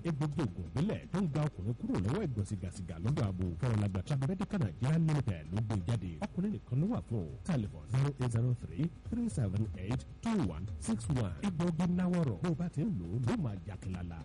egbògi ògùn ìbílẹ̀ tó ń gba ọkùnrin kúrò lọ́wọ́ ìgbọ̀n sìgàsìgà lọ́dọ̀ ààbò fọlọ́lágbà Tradimedical Nigeria Limited ló gbé jáde ọkùnrin nìkan ló wà fún tẹlifon 0803-378-2161 egbògi náwọ̀rọ̀ bó bá ti ń lò ó ló máa jà kìlàlà